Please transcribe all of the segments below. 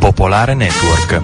Popolare Network.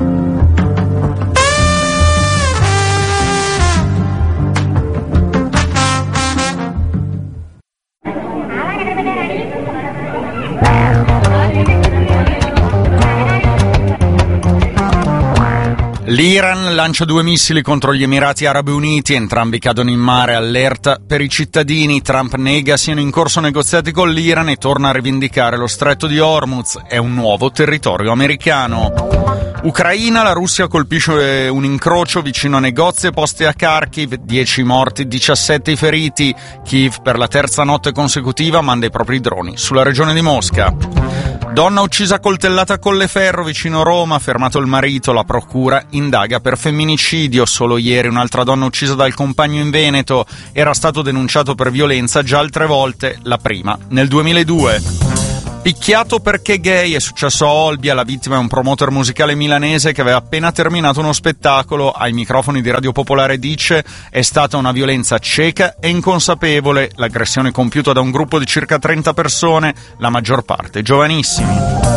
L'Iran lancia 2 missili contro gli Emirati Arabi Uniti, entrambi cadono in mare, allerta per i cittadini. Trump nega siano in corso negoziati con l'Iran e torna a rivendicare lo stretto di Hormuz, è un nuovo territorio americano. Ucraina, la Russia colpisce un incrocio vicino a negozi e posti a Kharkiv, 10 morti, 17 feriti. Kiev per la terza notte consecutiva manda i propri droni sulla regione di Mosca. Donna uccisa a coltellata a Colleferro vicino Roma, fermato il marito, la procura indaga per femminicidio. Solo ieri un'altra donna uccisa dal compagno in Veneto, era stato denunciato per violenza già altre volte, la prima nel 2002. Picchiato perché gay, è successo a Olbia, la vittima è un promoter musicale milanese che aveva appena terminato uno spettacolo. Ai microfoni di Radio Popolare dice: è stata una violenza cieca e inconsapevole, l'aggressione compiuta da un gruppo di circa 30 persone, la maggior parte giovanissimi.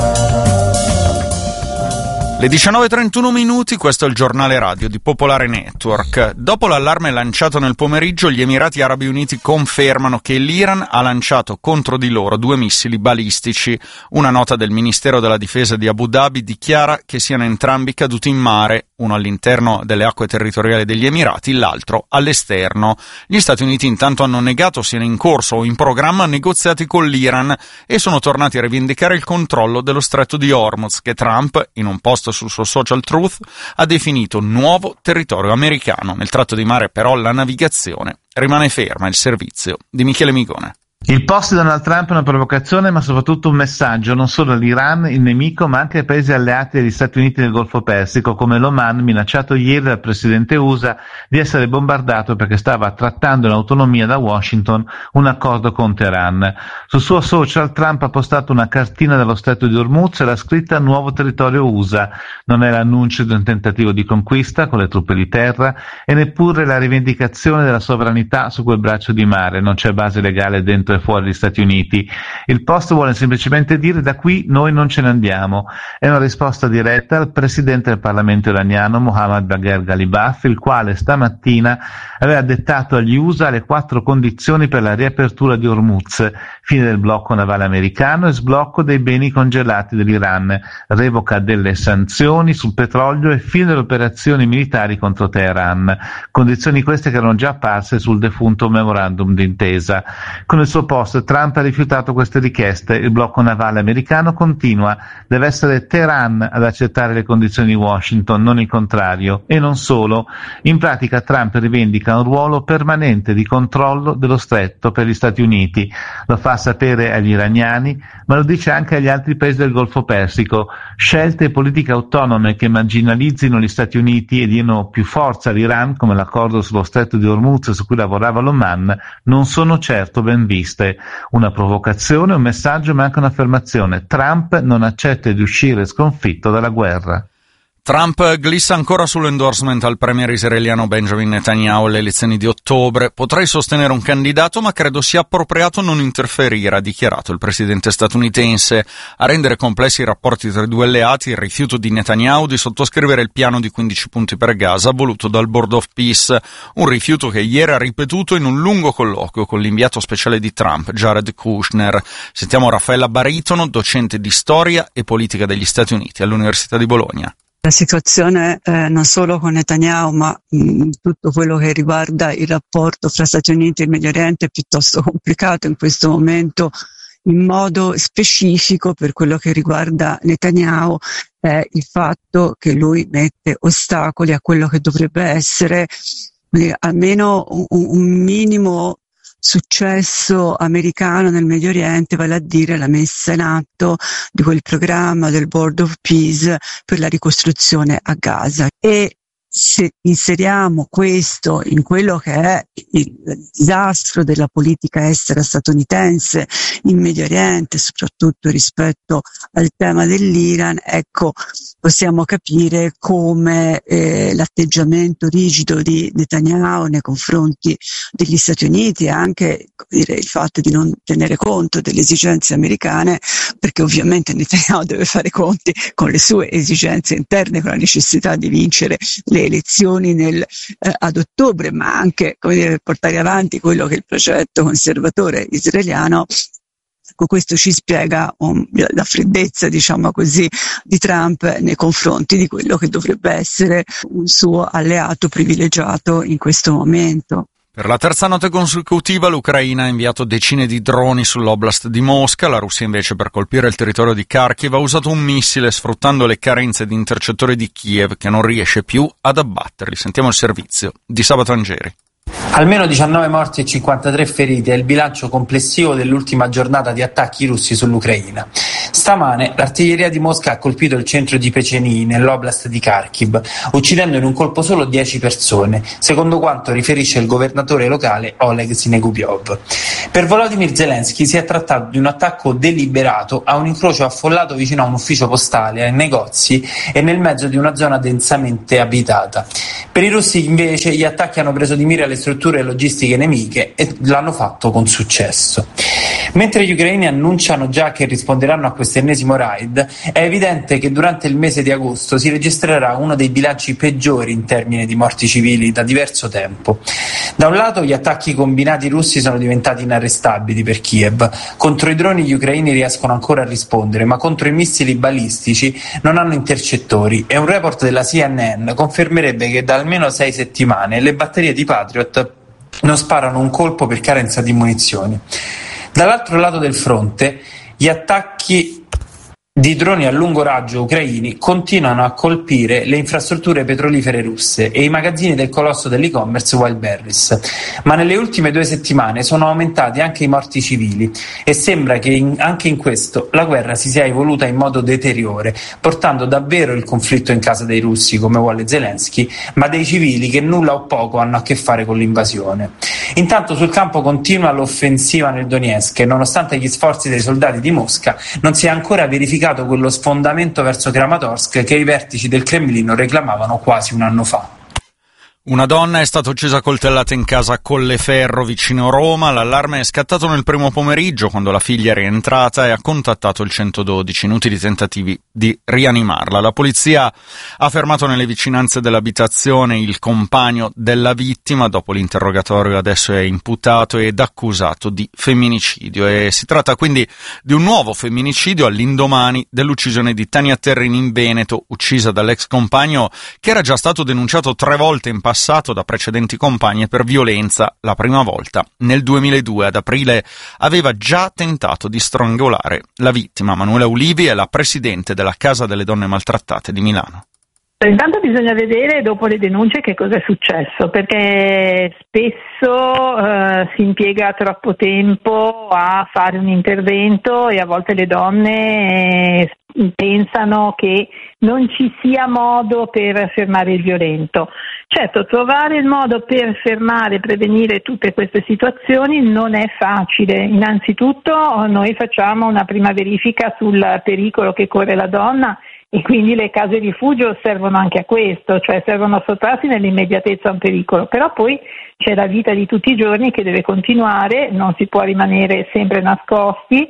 Le 19:31 minuti, questo è il giornale radio di Popolare Network. Dopo l'allarme lanciato nel pomeriggio, gli Emirati Arabi Uniti confermano che l'Iran ha lanciato contro di loro 2 missili balistici. Una nota del Ministero della Difesa di Abu Dhabi dichiara che siano entrambi caduti in mare, uno all'interno delle acque territoriali degli Emirati, l'altro all'esterno. Gli Stati Uniti intanto hanno negato siano in corso o in programma negoziati con l'Iran e sono tornati a rivendicare il controllo dello stretto di Hormuz, che Trump, in un post sul suo social Truth, ha definito nuovo territorio americano. Nel tratto di mare però la navigazione rimane ferma, il servizio di Michele Migone. Il post di Donald Trump è una provocazione, ma soprattutto un messaggio non solo all'Iran, il nemico, ma anche ai paesi alleati degli Stati Uniti del Golfo Persico, come l'Oman, minacciato ieri dal presidente USA di essere bombardato perché stava trattando in autonomia da Washington un accordo con Teheran. Sul suo social Trump ha postato una cartina dello stretto di Hormuz e l'ha scritta nuovo territorio USA. Non è l'annuncio di un tentativo di conquista con le truppe di terra e neppure la rivendicazione della sovranità su quel braccio di mare. Non c'è base legale dentro e fuori gli Stati Uniti. Il post vuole semplicemente dire: da qui noi non ce ne andiamo. È una risposta diretta al presidente del Parlamento iraniano Mohammad Bagher Ghalibaf, il quale stamattina aveva dettato agli USA le 4 condizioni per la riapertura di Hormuz: fine del blocco navale americano e sblocco dei beni congelati dell'Iran, revoca delle sanzioni sul petrolio e fine delle operazioni militari contro Teheran. Condizioni queste che erano già apparse sul defunto memorandum d'intesa. Con il suo post Trump ha rifiutato queste richieste. Il blocco navale americano continua, deve essere Teheran ad accettare le condizioni di Washington, non il contrario. E non solo, in pratica Trump rivendica un ruolo permanente di controllo dello stretto per gli Stati Uniti. Lo fa sapere agli iraniani, ma lo dice anche agli altri paesi del Golfo Persico. Scelte e politiche autonome che marginalizzino gli Stati Uniti e diano più forza all'Iran, come l'accordo sullo stretto di Hormuz su cui lavorava l'Oman, non sono certo ben viste. Una provocazione, un messaggio, ma anche un'affermazione: Trump non accetta di uscire sconfitto dalla guerra. Trump glissa ancora sull'endorsement al premier israeliano Benjamin Netanyahu alle elezioni di ottobre. Potrei sostenere un candidato, ma credo sia appropriato non interferire, ha dichiarato il presidente statunitense. A rendere complessi i rapporti tra i due alleati il rifiuto di Netanyahu di sottoscrivere il piano di 15 punti per Gaza voluto dal Board of Peace, un rifiuto che ieri ha ripetuto in un lungo colloquio con l'inviato speciale di Trump, Jared Kushner. Sentiamo Raffaella Baritono, docente di storia e politica degli Stati Uniti all'Università di Bologna. La situazione non solo con Netanyahu, ma tutto quello che riguarda il rapporto fra Stati Uniti e Medio Oriente è piuttosto complicato in questo momento. In modo specifico, per quello che riguarda Netanyahu, è il fatto che lui mette ostacoli a quello che dovrebbe essere almeno un minimo successo americano nel Medio Oriente, vale a dire la messa in atto di quel programma del Board of Peace per la ricostruzione a Gaza. E se inseriamo questo in quello che è il disastro della politica estera statunitense in Medio Oriente, soprattutto rispetto al tema dell'Iran, ecco, possiamo capire come l'atteggiamento rigido di Netanyahu nei confronti degli Stati Uniti e anche il fatto di non tenere conto delle esigenze americane, perché ovviamente Netanyahu deve fare conti con le sue esigenze interne, con la necessità di vincere le elezioni ad ottobre, ma anche portare avanti quello che è il progetto conservatore israeliano. Ecco, questo ci spiega la freddezza, diciamo così, di Trump nei confronti di quello che dovrebbe essere un suo alleato privilegiato in questo momento. Per la terza notte consecutiva l'Ucraina ha inviato decine di droni sull'oblast di Mosca, la Russia invece per colpire il territorio di Kharkiv ha usato un missile sfruttando le carenze di intercettori di Kiev che non riesce più ad abbatterli. Sentiamo il servizio di Sabato Angeri. Almeno 19 morti e 53 feriti è il bilancio complessivo dell'ultima giornata di attacchi russi sull'Ucraina. Stamane l'artiglieria di Mosca ha colpito il centro di Peceni, nell'oblast di Kharkiv, uccidendo in un colpo solo 10 persone, secondo quanto riferisce il governatore locale Oleg Sinegubiov. Per Volodymyr Zelensky si è trattato di un attacco deliberato a un incrocio affollato vicino a un ufficio postale, ai negozi e nel mezzo di una zona densamente abitata. Per i russi invece gli attacchi hanno preso di mira le strutture logistiche nemiche e l'hanno fatto con successo. Mentre gli ucraini annunciano già che risponderanno a questo ennesimo raid, è evidente che durante il mese di agosto si registrerà uno dei bilanci peggiori in termini di morti civili da diverso tempo. Da un lato gli attacchi combinati russi sono diventati inarrestabili per Kiev. Contro i droni gli ucraini riescono ancora a rispondere, ma contro i missili balistici non hanno intercettori e un report della CNN confermerebbe che da almeno 6 settimane le batterie di Patriot non sparano un colpo per carenza di munizioni. Dall'altro lato del fronte, gli attacchi di droni a lungo raggio ucraini continuano a colpire le infrastrutture petrolifere russe e i magazzini del colosso dell'e-commerce Wildberries, ma nelle ultime 2 settimane sono aumentati anche i morti civili e sembra che anche in questo la guerra si sia evoluta in modo deteriore, portando davvero il conflitto in casa dei russi, come vuole Zelensky, ma dei civili che nulla o poco hanno a che fare con l'invasione. Intanto sul campo continua l'offensiva nel Donetsk e nonostante gli sforzi dei soldati di Mosca non si è ancora verificato quello sfondamento verso Kramatorsk che i vertici del Cremlino reclamavano quasi un anno fa. Una donna è stata uccisa a coltellate in casa a Colleferro, vicino Roma. L'allarme è scattato nel primo pomeriggio, quando la figlia è rientrata e ha contattato il 112. Inutili tentativi di rianimarla. La polizia ha fermato nelle vicinanze dell'abitazione il compagno della vittima. Dopo l'interrogatorio adesso è imputato ed accusato di femminicidio. E si tratta quindi di un nuovo femminicidio all'indomani dell'uccisione di Tania Terrini in Veneto, uccisa dall'ex compagno che era già stato denunciato 3 volte in passato da precedenti compagne per violenza. La prima volta nel 2002, ad aprile, aveva già tentato di strangolare la vittima. Manuela Ulivi è la presidente della Casa delle Donne Maltrattate di Milano. Intanto bisogna vedere dopo le denunce che cosa è successo, perché spesso si impiega troppo tempo a fare un intervento e a volte le donne pensano che non ci sia modo per fermare il violento. Certo, trovare il modo per fermare e prevenire tutte queste situazioni non è facile. Innanzitutto noi facciamo una prima verifica sul pericolo che corre la donna e quindi le case rifugio servono anche a questo, cioè servono a sottrarsi nell'immediatezza a un pericolo, però poi c'è la vita di tutti i giorni che deve continuare, non si può rimanere sempre nascosti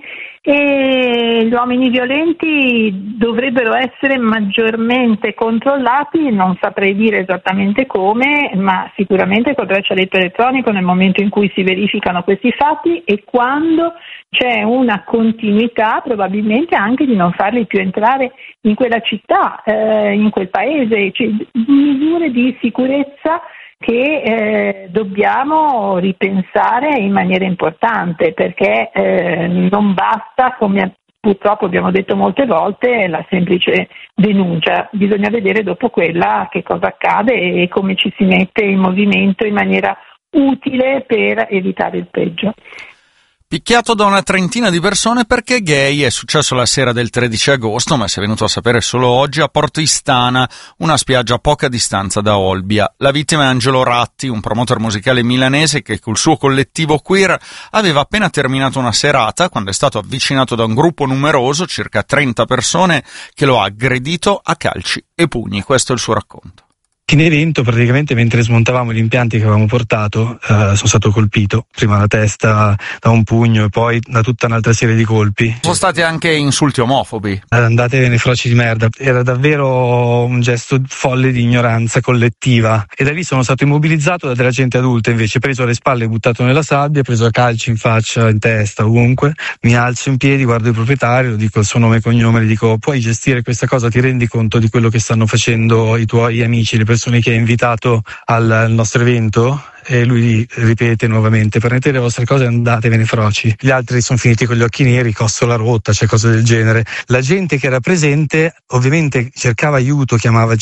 e gli uomini violenti dovrebbero essere maggiormente controllati, non saprei dire esattamente come, ma sicuramente col braccialetto elettronico nel momento in cui si verificano questi fatti e quando c'è una continuità probabilmente anche di non farli più entrare in quella città, in quel paese, cioè, misure di sicurezza che dobbiamo ripensare in maniera importante perché non basta, come purtroppo abbiamo detto molte volte, la semplice denuncia, bisogna vedere dopo quella che cosa accade e come ci si mette in movimento in maniera utile per evitare il peggio. Picchiato da una trentina di persone perché gay. È successo la sera del 13 agosto, ma si è venuto a sapere solo oggi, a Porto Istana, una spiaggia a poca distanza da Olbia. La vittima è Angelo Ratti, un promoter musicale milanese che col suo collettivo queer aveva appena terminato una serata quando è stato avvicinato da un gruppo numeroso, circa 30 persone, che lo ha aggredito a calci e pugni. Questo è il suo racconto. In evento, praticamente mentre smontavamo gli impianti che avevamo portato, sono stato colpito, prima la testa da un pugno e poi da tutta un'altra serie di colpi. Sono stati anche insulti omofobi. Andatevene froci di merda. Era davvero un gesto folle di ignoranza collettiva. E da lì sono stato immobilizzato da della gente adulta, invece preso alle spalle e buttato nella sabbia, preso a calci in faccia, in testa, ovunque. Mi alzo in piedi, guardo il proprietario, dico il suo nome e cognome, gli dico: puoi gestire questa cosa? Ti rendi conto di quello che stanno facendo i tuoi amici, le persone che hai invitato al nostro evento? E lui ripete nuovamente: prendete le vostre cose e andatevene froci. Gli altri sono finiti con gli occhi neri, costola rotta, cioè cose del genere. La gente che era presente ovviamente cercava aiuto, chiamava il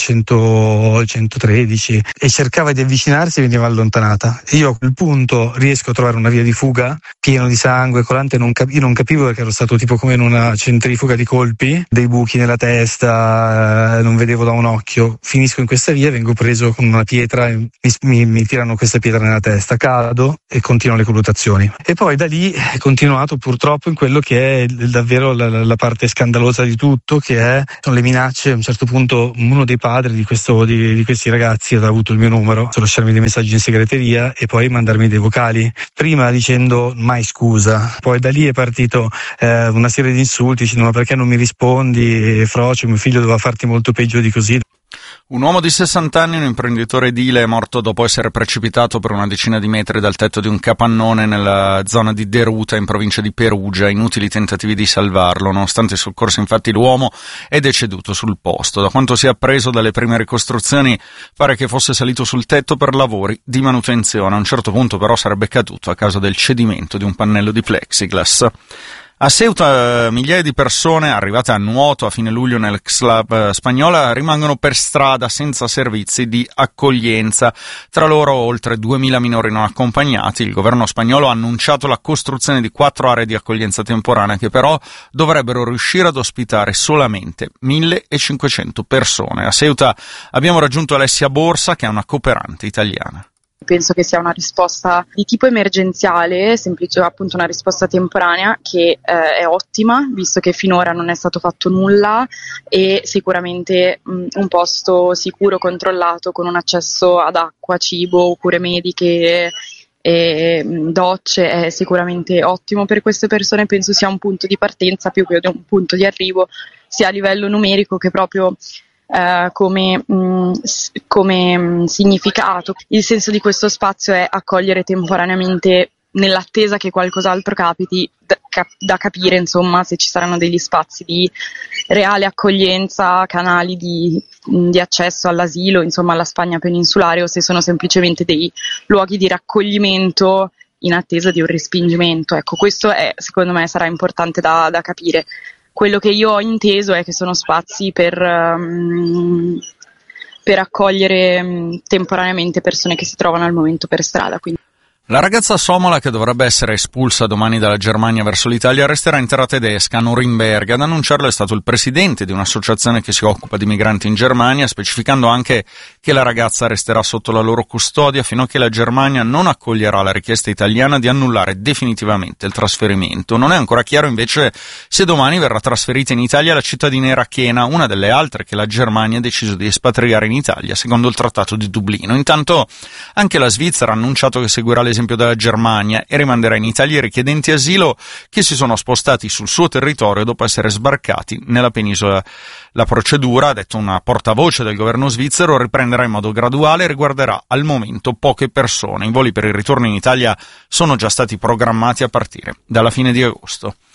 113 e cercava di avvicinarsi e veniva allontanata. Io a quel punto riesco a trovare una via di fuga, pieno di sangue, colante, io non capivo perché ero stato tipo come in una centrifuga di colpi, dei buchi nella testa, non vedevo da un occhio. Finisco in questa via, vengo preso con una pietra e mi tirano questa pietra nella testa, cado e continuano le colluttazioni. E poi da lì è continuato purtroppo in quello che è davvero la parte scandalosa di tutto, che sono le minacce. A un certo punto uno dei padri di questi ragazzi ha avuto il mio numero, lasciarmi dei messaggi in segreteria e poi mandarmi dei vocali, prima dicendo mai scusa, poi da lì è partito una serie di insulti dicendo: ma perché non mi rispondi, frocio, mio figlio doveva farti molto peggio di così. Un uomo di 60 anni, un imprenditore edile, è morto dopo essere precipitato per una decina di metri dal tetto di un capannone nella zona di Deruta, in provincia di Perugia. Inutili tentativi di salvarlo. Nonostante i soccorsi, infatti, l'uomo è deceduto sul posto. Da quanto si è appreso dalle prime ricostruzioni, pare che fosse salito sul tetto per lavori di manutenzione. A un certo punto però sarebbe caduto a causa del cedimento di un pannello di plexiglass. A Ceuta migliaia di persone arrivate a nuoto a fine luglio nell'ex club spagnola rimangono per strada senza servizi di accoglienza. Tra loro oltre 2.000 minori non accompagnati. Il governo spagnolo ha annunciato la costruzione di 4 aree di accoglienza temporanea che però dovrebbero riuscire ad ospitare solamente 1.500 persone. A Ceuta abbiamo raggiunto Alessia Borsa, che è una cooperante italiana. Penso che sia una risposta di tipo emergenziale, semplice, appunto una risposta temporanea che è ottima, visto che finora non è stato fatto nulla, e sicuramente un posto sicuro, controllato, con un accesso ad acqua, cibo, cure mediche e docce è sicuramente ottimo per queste persone. Penso sia un punto di partenza più che un punto di arrivo, sia a livello numerico che proprio come significato. Il senso di questo spazio è accogliere temporaneamente, nell'attesa che qualcos'altro capiti, da capire insomma se ci saranno degli spazi di reale accoglienza, canali di accesso all'asilo, insomma alla Spagna peninsulare, o se sono semplicemente dei luoghi di raccoglimento in attesa di un respingimento. Ecco, questo secondo me sarà importante da capire. Quello che io ho inteso è che sono spazi per accogliere temporaneamente persone che si trovano al momento per strada. Quindi. La ragazza somola, che dovrebbe essere espulsa domani dalla Germania verso l'Italia, resterà in terra tedesca a Norimberga. Ad annunciarlo è stato il presidente di un'associazione che si occupa di migranti in Germania, specificando anche che la ragazza resterà sotto la loro custodia fino a che la Germania non accoglierà la richiesta italiana di annullare definitivamente il trasferimento. Non è ancora chiaro invece se domani verrà trasferita in Italia la cittadina irachena, una delle altre che la Germania ha deciso di espatriare in Italia secondo il Trattato di Dublino. Intanto anche la Svizzera ha annunciato che seguirà l'esempio della Germania e rimanderà in Italia i richiedenti asilo che si sono spostati sul suo territorio dopo essere sbarcati nella penisola. La procedura, ha detto una portavoce del governo svizzero, riprenderà in modo graduale e riguarderà al momento poche persone. I voli per il ritorno in Italia sono già stati programmati a partire dalla fine di agosto.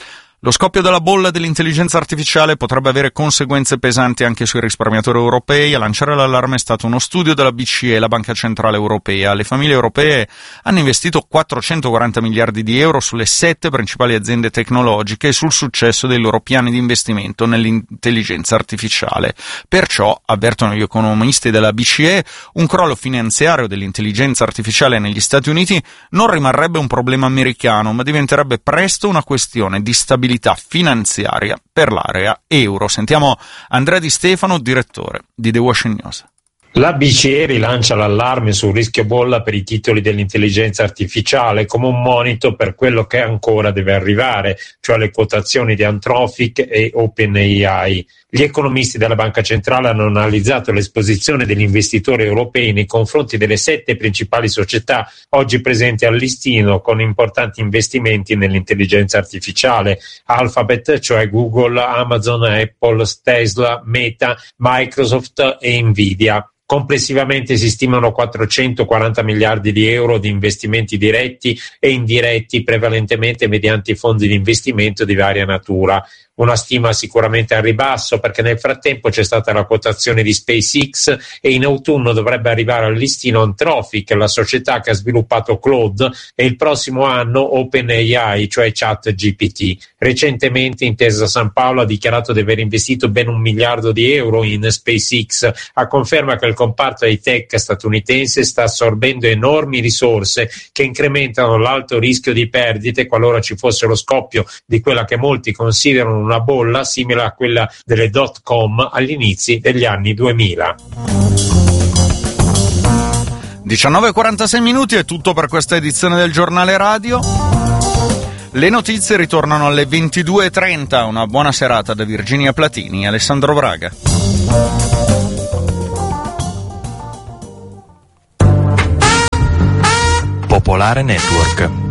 Lo scoppio della bolla dell'intelligenza artificiale potrebbe avere conseguenze pesanti anche sui risparmiatori europei. A lanciare l'allarme è stato uno studio della BCE, la Banca Centrale Europea. Le famiglie europee hanno investito 440 miliardi di euro sulle 7 principali aziende tecnologiche e sul successo dei loro piani di investimento nell'intelligenza artificiale. Perciò, avvertono gli economisti della BCE, un crollo finanziario dell'intelligenza artificiale negli Stati Uniti non rimarrebbe un problema americano, ma diventerebbe presto una questione di stabilità finanziaria per l'area euro. Sentiamo Andrea Di Stefano, direttore di The Washington News. La BCE rilancia l'allarme sul rischio bolla per i titoli dell'intelligenza artificiale come un monito per quello che ancora deve arrivare, cioè le quotazioni di Anthropic e OpenAI. Gli economisti della Banca Centrale hanno analizzato l'esposizione degli investitori europei nei confronti delle 7 principali società oggi presenti al listino con importanti investimenti nell'intelligenza artificiale: Alphabet, cioè Google, Amazon, Apple, Tesla, Meta, Microsoft e Nvidia. Complessivamente si stimano 440 miliardi di euro di investimenti diretti e indiretti, prevalentemente mediante fondi di investimento di varia natura. Una stima sicuramente al ribasso, perché nel frattempo c'è stata la quotazione di SpaceX e in autunno dovrebbe arrivare al listino Anthropic, la società che ha sviluppato Claude, e il prossimo anno OpenAI, cioè ChatGPT. Recentemente Intesa San Paolo ha dichiarato di aver investito ben 1 miliardo di euro in SpaceX, a conferma che il comparto high-tech statunitense sta assorbendo enormi risorse che incrementano l'alto rischio di perdite qualora ci fosse lo scoppio di quella che molti considerano una bolla simile a quella delle .com agli inizi degli anni 2000. 19:46 minuti è tutto per questa edizione del Giornale Radio. Le notizie ritornano alle 22:30. Una buona serata da Virginia Platini e Alessandro Braga. Popolare Network.